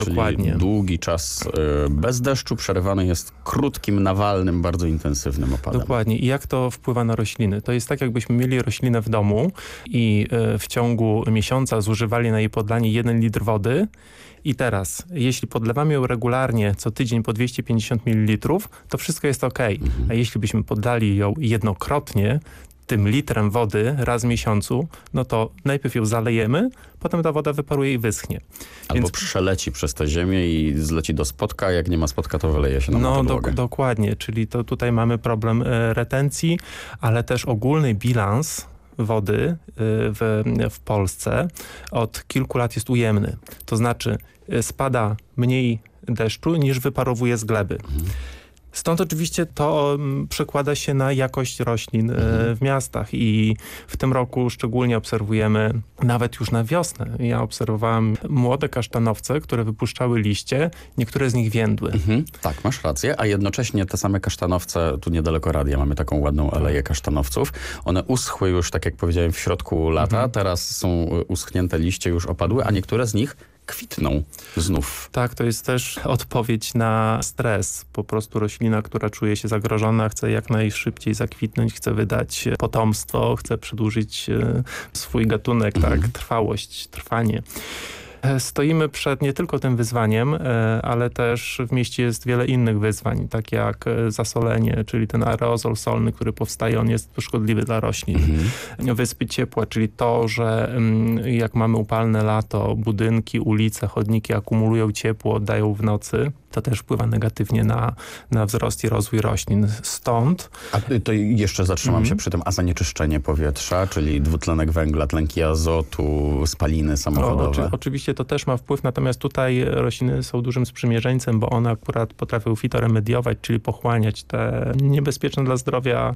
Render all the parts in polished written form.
Dokładnie. Czyli długi czas bez deszczu przerywany jest krótkim, nawalnym, bardzo intensywnym opadem. Dokładnie. I jak to wpływa na rośliny? To jest tak, jakbyśmy mieli roślinę w domu i w ciągu miesiąca zużywali na jej podlanie 1 litr wody. I teraz, jeśli podlewamy ją regularnie co tydzień po 250 ml, to wszystko jest ok. A jeśli byśmy podlali ją jednokrotnie, tym litrem wody raz w miesiącu, no to najpierw ją zalejemy, potem ta woda wyparuje i wyschnie. Albo przeleci przez tę ziemię i zleci do spotka, jak nie ma spotka, to wyleje się na podłogę. Dokładnie, czyli to tutaj mamy problem retencji, ale też ogólny bilans wody w Polsce od kilku lat jest ujemny. To znaczy spada mniej deszczu niż wyparowuje z gleby. Stąd oczywiście to przekłada się na jakość roślin w miastach i w tym roku szczególnie obserwujemy, nawet już na wiosnę, ja obserwowałem młode kasztanowce, które wypuszczały liście, niektóre z nich więdły. Tak, masz rację, a jednocześnie te same kasztanowce, tu niedaleko radia mamy taką ładną aleję kasztanowców, one uschły już, tak jak powiedziałem, w środku lata, teraz są uschnięte liście, już opadły, a niektóre z nich kwitną znów. Tak, to jest też odpowiedź na stres. Po prostu roślina, która czuje się zagrożona, chce jak najszybciej zakwitnąć, chce wydać potomstwo, chce przedłużyć swój gatunek, tak, trwałość, trwanie. Stoimy przed nie tylko tym wyzwaniem, ale też w mieście jest wiele innych wyzwań, tak jak zasolenie, czyli ten aerozol solny, który powstaje, on jest szkodliwy dla roślin. Wyspy ciepła, czyli to, że jak mamy upalne lato, budynki, ulice, chodniki akumulują ciepło, oddają w nocy, to też wpływa negatywnie na wzrost i rozwój roślin. Stąd... A to jeszcze zatrzymam się przy tym, a zanieczyszczenie powietrza, czyli dwutlenek węgla, tlenki azotu, spaliny samochodowe. Oczywiście to też ma wpływ, natomiast tutaj rośliny są dużym sprzymierzeńcem, bo one akurat potrafią fitoremediować, czyli pochłaniać te niebezpieczne dla zdrowia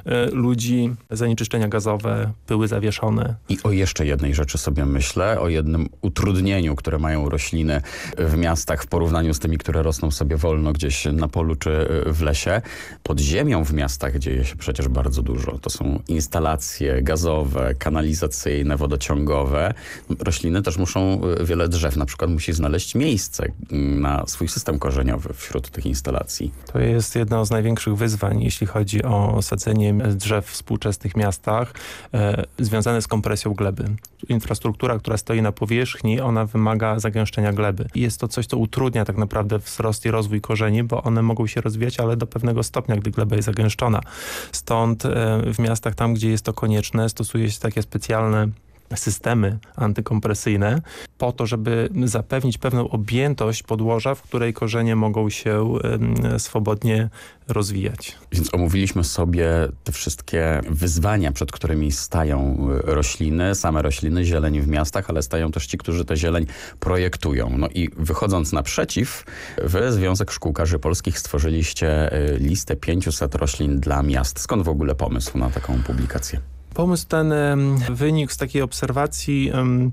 ludzi zanieczyszczenia gazowe, pyły zawieszone. I o jeszcze jednej rzeczy sobie myślę, o jednym utrudnieniu, które mają rośliny w miastach w porównaniu z tymi, które rosną sobie wolno gdzieś na polu czy w lesie. Pod ziemią w miastach dzieje się przecież bardzo dużo. To są instalacje gazowe, kanalizacyjne, wodociągowe. Rośliny też muszą, wiele drzew na przykład musi znaleźć miejsce na swój system korzeniowy wśród tych instalacji. To jest jedno z największych wyzwań, jeśli chodzi o sadzenie drzew w współczesnych miastach, związane z kompresją gleby. Infrastruktura, która stoi na powierzchni, ona wymaga zagęszczenia gleby. I jest to coś, co utrudnia tak naprawdę wzrost i rozwój korzeni, bo one mogą się rozwijać, ale do pewnego stopnia, gdy gleba jest zagęszczona. Stąd w miastach, tam gdzie jest to konieczne, stosuje się takie specjalne systemy antykompresyjne po to, żeby zapewnić pewną objętość podłoża, w której korzenie mogą się swobodnie rozwijać. Więc omówiliśmy sobie te wszystkie wyzwania, przed którymi stają rośliny, same rośliny, zieleń w miastach, ale stają też ci, którzy tę zieleń projektują. No i wychodząc naprzeciw, wy, Związek Szkółkarzy Polskich, stworzyliście listę 500 roślin dla miast. Skąd w ogóle pomysł na taką publikację? Pomysł ten wynikł z takiej obserwacji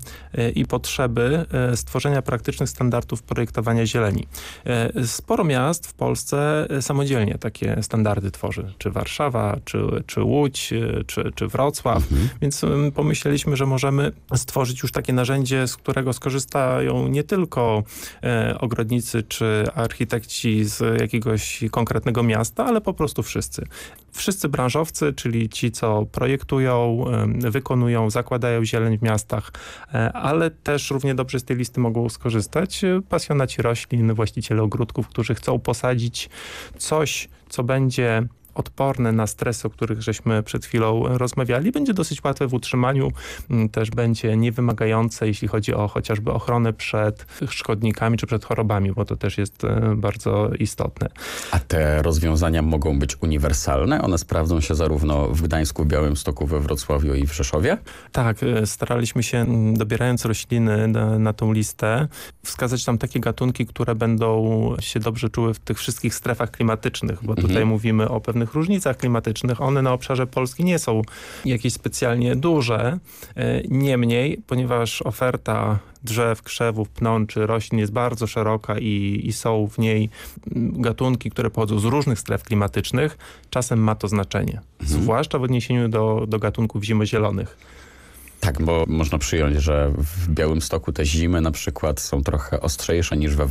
i potrzeby stworzenia praktycznych standardów projektowania zieleni. Sporo miast w Polsce samodzielnie takie standardy tworzy. Czy Warszawa, czy Łódź, czy Wrocław. Więc pomyśleliśmy, że możemy stworzyć już takie narzędzie, z którego skorzystają nie tylko ogrodnicy czy architekci z jakiegoś konkretnego miasta, ale po prostu wszyscy. Wszyscy branżowcy, czyli ci, co projektują, wykonują, zakładają zieleń w miastach, ale też równie dobrze z tej listy mogą skorzystać pasjonaci roślin, właściciele ogródków, którzy chcą posadzić coś, co będzie odporne na stresy, o których żeśmy przed chwilą rozmawiali. Będzie dosyć łatwe w utrzymaniu, też będzie niewymagające, jeśli chodzi o chociażby ochronę przed szkodnikami czy przed chorobami, bo to też jest bardzo istotne. A te rozwiązania mogą być uniwersalne? One sprawdzą się zarówno w Gdańsku, Białymstoku, we Wrocławiu i w Rzeszowie? Tak, staraliśmy się, dobierając rośliny na tą listę, wskazać tam takie gatunki, które będą się dobrze czuły w tych wszystkich strefach klimatycznych, bo tutaj mówimy o pewnych różnicach klimatycznych. One na obszarze Polski nie są jakieś specjalnie duże. Niemniej, ponieważ oferta drzew, krzewów, pnon czy roślin jest bardzo szeroka i są w niej gatunki, które pochodzą z różnych stref klimatycznych, czasem ma to znaczenie. Zwłaszcza w odniesieniu do gatunków zimozielonych. Tak, bo można przyjąć, że w Białymstoku te zimy na przykład są trochę ostrzejsze niż we